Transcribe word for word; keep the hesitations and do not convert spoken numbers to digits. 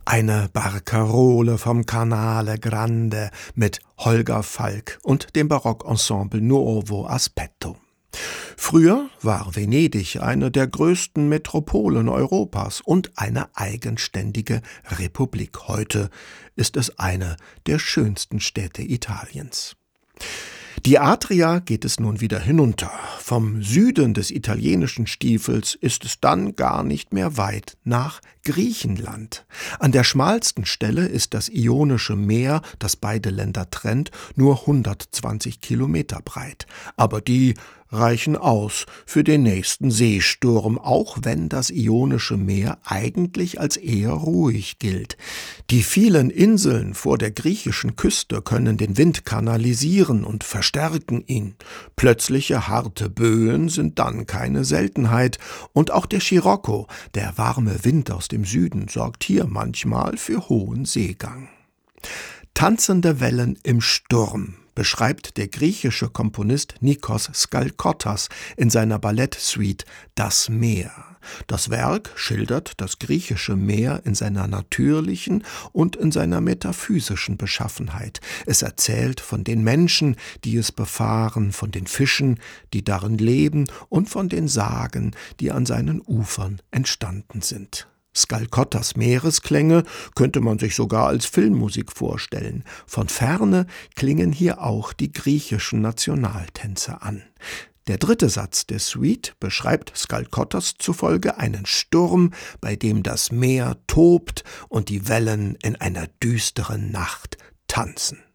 Eine Barcarole vom Canale Grande mit Holger Falk und dem Barockensemble Nuovo Aspetto. Früher war Venedig eine der größten Metropolen Europas und eine eigenständige Republik. Heute ist es eine der schönsten Städte Italiens. Die Adria geht es nun wieder hinunter. Vom Süden des italienischen Stiefels ist es dann gar nicht mehr weit nach Griechenland. An der schmalsten Stelle ist das Ionische Meer, das beide Länder trennt, nur hundertzwanzig Kilometer breit. Aber die reichen aus für den nächsten Seesturm, auch wenn das Ionische Meer eigentlich als eher ruhig gilt. Die vielen Inseln vor der griechischen Küste können den Wind kanalisieren und verstärken ihn. Plötzliche harte Böen sind dann keine Seltenheit, und auch der Scirocco, der warme Wind aus dem Süden, sorgt hier manchmal für hohen Seegang. Tanzende Wellen im Sturm beschreibt der griechische Komponist Nikos Skalkottas in seiner Ballettsuite Das Meer. Das Werk schildert das griechische Meer in seiner natürlichen und in seiner metaphysischen Beschaffenheit. Es erzählt von den Menschen, die es befahren, von den Fischen, die darin leben, und von den Sagen, die an seinen Ufern entstanden sind. Skalkottas Meeresklänge könnte man sich sogar als Filmmusik vorstellen. Von ferne klingen hier auch die griechischen Nationaltänze an. Der dritte Satz der Suite beschreibt Skalkottas zufolge einen Sturm, bei dem das Meer tobt und die Wellen in einer düsteren Nacht tanzen.